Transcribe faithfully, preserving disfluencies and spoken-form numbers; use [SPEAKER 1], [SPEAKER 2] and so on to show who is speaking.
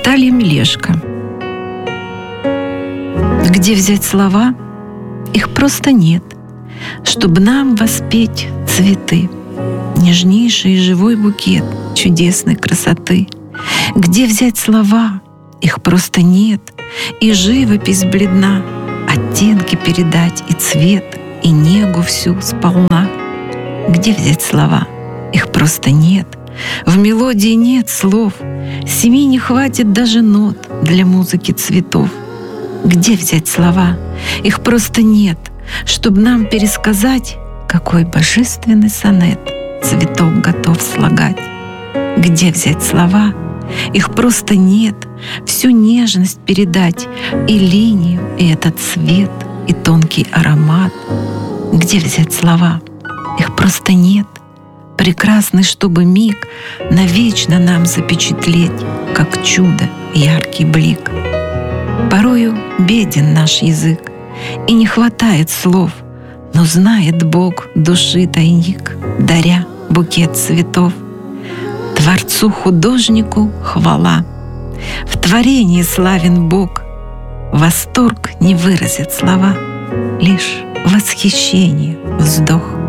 [SPEAKER 1] Наталья Мелешко. Где взять слова? Их просто нет, чтобы нам воспеть цветы, нежнейший живой букет чудесной красоты. Где взять слова? Их просто нет, и живопись бледна, оттенки передать и цвет, и негу всю сполна. Где взять слова? Их просто нет, в мелодии нет слов, семи не хватит даже нот для музыки цветов. Где взять слова? Их просто нет, чтобы нам пересказать, какой божественный сонет цветок готов слагать. Где взять слова? Их просто нет, всю нежность передать, и линию, и этот цвет, и тонкий аромат. Где взять слова? Их просто нет, прекрасный, чтобы миг навечно нам запечатлеть, как чудо яркий блик. Порою беден наш язык, и не хватает слов, но знает Бог души тайник, даря букет цветов. Творцу-художнику хвала, в творении славен Бог. Восторг не выразит слова, лишь восхищение, вздох.